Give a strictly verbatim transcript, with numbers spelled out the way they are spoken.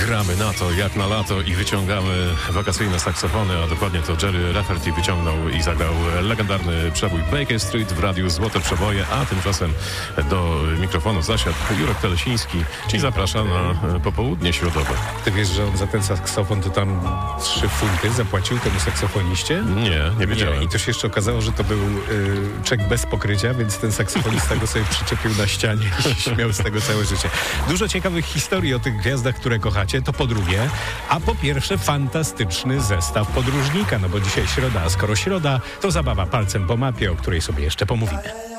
gramy na to jak na lato i wyciągamy wakacyjne saksofony, a dokładnie to Jerry Rafferty wyciągnął i zagrał legendarny przebój Baker Street w radiu Złote Przeboje, a tymczasem do mikrofonu zasiadł Jurek Telesiński i zaprasza na popołudnie środowe. Ty wiesz, że on za ten saksofon to tam trzy funty zapłacił temu saksofoniście? Nie, nie wiedziałem. Nie. I to się jeszcze okazało, że to był y, czek bez pokrycia, więc ten saksofonista go sobie przyczepił na ścianie i śmiał z tego całe życie. Dużo ciekawych historii o tych gwiazdach, które kochacie, to po drugie, a po pierwsze fantastyczny zestaw podróżnika, no bo dzisiaj środa, a skoro środa, to zabawa palcem po mapie, o której sobie jeszcze pomówimy.